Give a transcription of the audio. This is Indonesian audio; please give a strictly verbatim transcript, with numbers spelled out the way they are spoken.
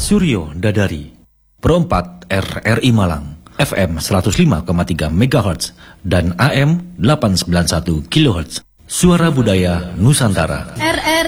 Suryo Dadari, Perempat R R I Malang, F M seratus lima koma tiga megahertz dan A M delapan ratus sembilan puluh satu kilohertz. Suara Budaya Nusantara. R R